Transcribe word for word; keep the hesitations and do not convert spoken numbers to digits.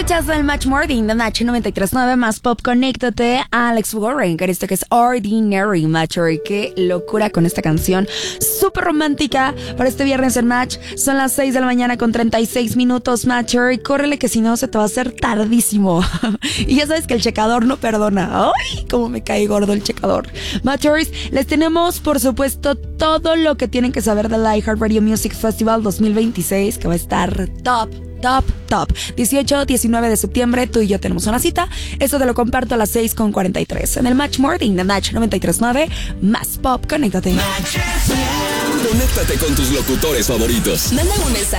Escuchas el Match Morning de Match noventa y tres punto nueve más pop. Conéctate a Alex Warren con esto que es Ordinary Matcher. Qué locura con esta canción súper romántica para este viernes en Match. Son las seis de la mañana con treinta y seis minutos, Matcher. Y córrele que si no se te va a hacer tardísimo. Y ya sabes que el checador no perdona. ¡Ay! Cómo me cae gordo el checador. Matchers, les tenemos por supuesto todo lo que tienen que saber del iHeartRadio Music Festival dos mil veintiséis, que va a estar top. Top, top. dieciocho, diecinueve de septiembre, tú y yo tenemos una cita. Eso te lo comparto a las seis con cuarenta y tres en el Match Morning de Match noventa y tres punto nueve. Más pop, conéctate. Conéctate con tus locutores favoritos. Manda un mensaje